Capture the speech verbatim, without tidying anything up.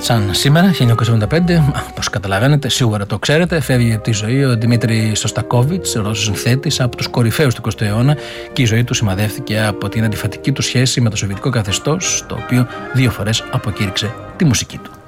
Σαν σήμερα, χίλια εννιακόσια εβδομήντα πέντε, όπως καταλαβαίνετε, σίγουρα το ξέρετε, φεύγει από τη ζωή ο Δημήτρη Σωστακόβιτς, Ρώσος συνθέτης, από τους κορυφαίους του εικοστού αιώνα, και η ζωή του σημαδεύτηκε από την αντιφατική του σχέση με το σοβιετικό καθεστώς, το οποίο δύο φορές αποκήρυξε τη μουσική του.